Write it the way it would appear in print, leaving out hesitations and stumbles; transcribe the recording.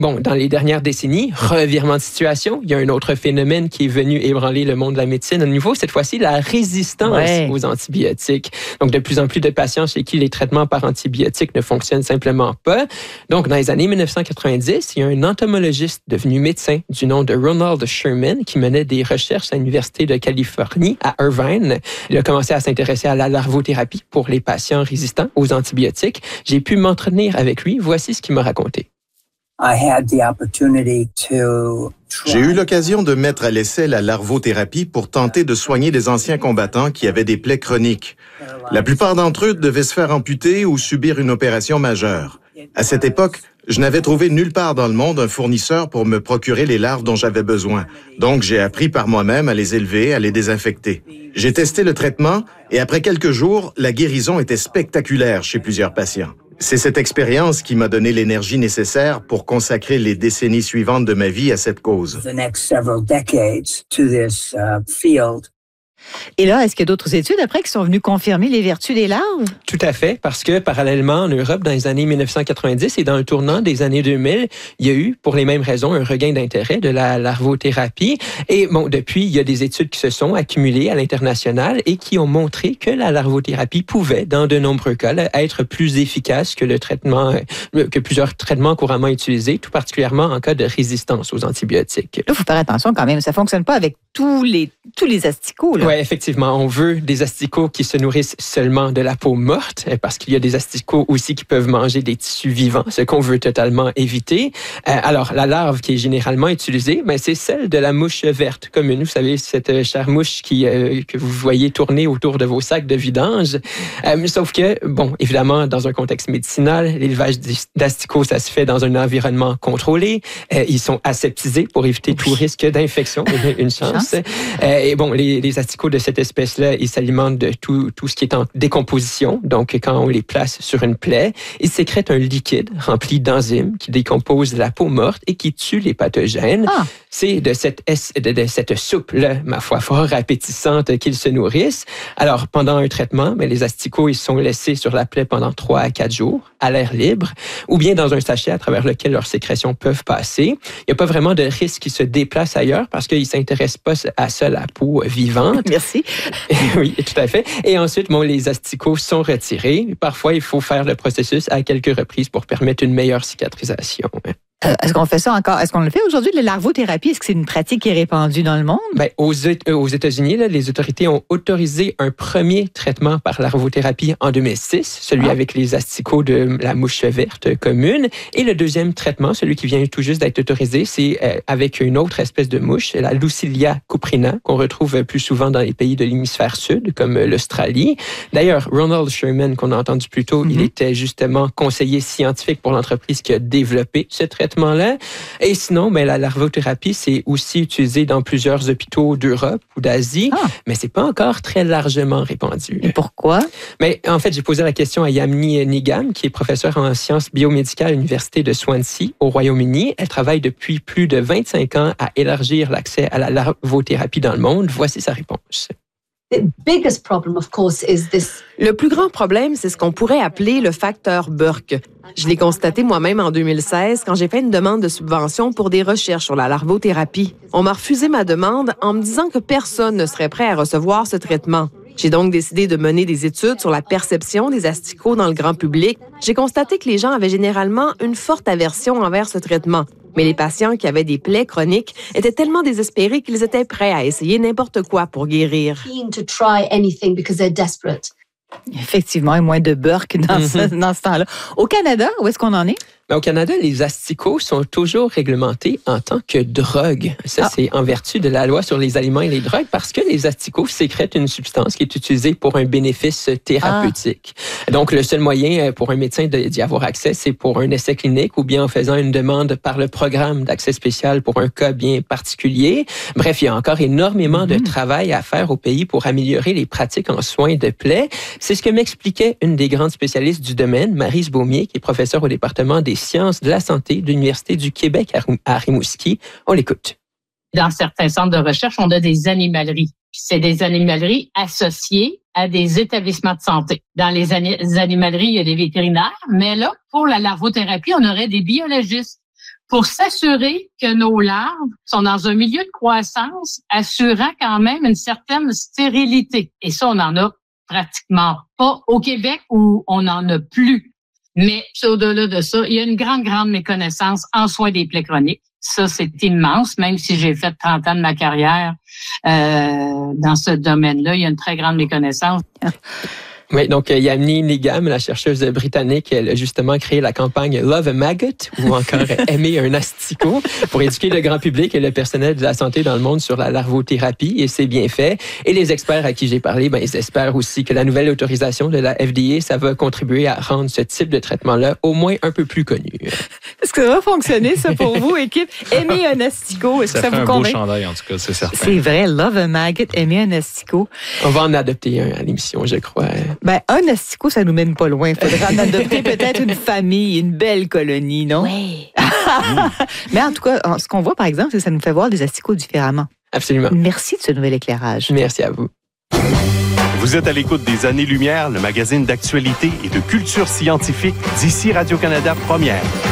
Bon, dans les dernières décennies, revirement de situation, il y a un autre phénomène qui est venu ébranler le monde de la médecine à nouveau, cette fois-ci la résistance aux antibiotiques. Donc, de plus en plus de patients chez qui les traitements par antibiotiques ne fonctionnent simplement pas. Donc, dans les années 1990, il y a un entomologiste devenu médecin du nom de Ronald Sherman qui menait des recherches à l'Université de Californie à Irvine. Il a commencé à s'intéresser à la larvothérapie pour les patients résistants aux antibiotiques. J'ai pu m'entretenir avec lui. Voici ce qu'il m'a raconté. J'ai eu l'occasion de mettre à l'essai la larvothérapie pour tenter de soigner des anciens combattants qui avaient des plaies chroniques. La plupart d'entre eux devaient se faire amputer ou subir une opération majeure. À cette époque, je n'avais trouvé nulle part dans le monde un fournisseur pour me procurer les larves dont j'avais besoin. Donc, j'ai appris par moi-même à les élever, à les désinfecter. J'ai testé le traitement et après quelques jours, la guérison était spectaculaire chez plusieurs patients. C'est cette expérience qui m'a donné l'énergie nécessaire pour consacrer les décennies suivantes de ma vie à cette cause. Et là, est-ce qu'il y a d'autres études après qui sont venues confirmer les vertus des larves? Tout à fait, parce que parallèlement en Europe, dans les années 1990 et dans le tournant des années 2000, il y a eu, pour les mêmes raisons, un regain d'intérêt de la larvothérapie. Et bon, depuis, il y a des études qui se sont accumulées à l'international et qui ont montré que la larvothérapie pouvait, dans de nombreux cas, être plus efficace que que plusieurs traitements couramment utilisés, tout particulièrement en cas de résistance aux antibiotiques. Là, il faut faire attention quand même. Ça ne fonctionne pas avec tous les asticots. Oui, effectivement. On veut des asticots qui se nourrissent seulement de la peau morte, parce qu'il y a des asticots aussi qui peuvent manger des tissus vivants, ce qu'on veut totalement éviter. Alors, la larve qui est généralement utilisée, c'est celle de la mouche verte commune. Vous savez, cette chère mouche que vous voyez tourner autour de vos sacs de vidange. Sauf que, bon, évidemment, dans un contexte médicinal, l'élevage d'asticots, ça se fait dans un environnement contrôlé. Ils sont aseptisés pour éviter tout risque d'infection. Une chance. Et bon, les asticots de cette espèce-là, ils s'alimentent de tout ce qui est en décomposition. Donc, quand on les place sur une plaie, ils sécrètent un liquide rempli d'enzymes qui décompose la peau morte et qui tue les pathogènes. C'est de cette soupe-là, ma foi, fort appétissante qu'ils se nourrissent. Alors, pendant un traitement, les asticots, ils sont laissés sur la plaie pendant 3 à 4 jours, à l'air libre, ou bien dans un sachet à travers lequel leurs sécrétions peuvent passer. Il n'y a pas vraiment de risque qu'ils se déplacent ailleurs parce qu'ils ne s'intéressent pas à ça, la peau vivante. Merci. Oui, tout à fait. Et ensuite, les asticots sont retirés. Parfois, il faut faire le processus à quelques reprises pour permettre une meilleure cicatrisation. Est-ce qu'on fait ça encore? Est-ce qu'on le fait aujourd'hui, la larvothérapie? Est-ce que c'est une pratique qui est répandue dans le monde? Aux États-Unis, les autorités ont autorisé un premier traitement par larvothérapie en 2006, celui avec les asticots de la mouche verte commune. Et le deuxième traitement, celui qui vient tout juste d'être autorisé, c'est avec une autre espèce de mouche, la Lucilia cuprina, qu'on retrouve plus souvent dans les pays de l'hémisphère sud, comme l'Australie. D'ailleurs, Ronald Sherman, qu'on a entendu plus tôt, il était justement conseiller scientifique pour l'entreprise qui a développé ce traitement-là. Et sinon, la larvothérapie, c'est aussi utilisé dans plusieurs hôpitaux d'Europe ou d'Asie, mais c'est pas encore très largement répandu. Et pourquoi? En fait, j'ai posé la question à Yamini Nigam, qui est professeure en sciences biomédicales à l'Université de Swansea, au Royaume-Uni. Elle travaille depuis plus de 25 ans à élargir l'accès à la larvothérapie dans le monde. Voici sa réponse. Le plus grand problème, c'est ce qu'on pourrait appeler le facteur Burke. Je l'ai constaté moi-même en 2016 quand j'ai fait une demande de subvention pour des recherches sur la larvothérapie. On m'a refusé ma demande en me disant que personne ne serait prêt à recevoir ce traitement. J'ai donc décidé de mener des études sur la perception des asticots dans le grand public. J'ai constaté que les gens avaient généralement une forte aversion envers ce traitement. Mais les patients qui avaient des plaies chroniques étaient tellement désespérés qu'ils étaient prêts à essayer n'importe quoi pour guérir. Effectivement, et moins de Burke dans ce temps-là. Au Canada, où est-ce qu'on en est? Au Canada, les asticots sont toujours réglementés en tant que drogue. Ça, c'est en vertu de la loi sur les aliments et les drogues, parce que les asticots sécrètent une substance qui est utilisée pour un bénéfice thérapeutique. Donc, le seul moyen pour un médecin d'y avoir accès, c'est pour un essai clinique ou bien en faisant une demande par le programme d'accès spécial pour un cas bien particulier. Bref, il y a encore énormément de travail à faire au pays pour améliorer les pratiques en soins de plaies. C'est ce que m'expliquait une des grandes spécialistes du domaine, Maryse Beaumier, qui est professeure au département des sciences de la santé de l'Université du Québec à Rimouski. On l'écoute. Dans certains centres de recherche, on a des animaleries. C'est des animaleries associées à des établissements de santé. Dans les animaleries, il y a des vétérinaires, mais là, pour la larvothérapie, on aurait des biologistes pour s'assurer que nos larves sont dans un milieu de croissance, assurant quand même une certaine stérilité. Et ça, on n'en a pratiquement pas au Québec où on n'en a plus. Mais au-delà de ça, il y a une grande méconnaissance en soins des plaies chroniques. Ça, c'est immense, même si j'ai fait 30 ans de ma carrière dans ce domaine-là. Il y a une très grande méconnaissance. Oui, donc Yamini Nigam, la chercheuse britannique, elle a justement créé la campagne Love a Maggot, ou encore Aimer un asticot, pour éduquer le grand public et le personnel de la santé dans le monde sur la larvothérapie, et c'est bien fait. Et les experts à qui j'ai parlé, ils espèrent aussi que la nouvelle autorisation de la FDA, ça va contribuer à rendre ce type de traitement-là au moins un peu plus connu. Est-ce que ça va fonctionner, ça, pour vous, équipe? Aimer un asticot, est-ce que ça vous convainc? Ça fait un beau chandail, en tout cas, c'est certain. C'est vrai, Love a Maggot, Aimer un asticot. On va en adopter un à l'émission, je crois. Un asticot, ça nous mène pas loin. Il faudrait en adopter peut-être une famille, une belle colonie, non? Oui. Mais en tout cas, ce qu'on voit, par exemple, c'est que ça nous fait voir des asticots différemment. Absolument. Merci de ce nouvel éclairage. Merci à vous. Vous êtes à l'écoute des Années-Lumière, le magazine d'actualité et de culture scientifique d'ici Radio-Canada Première.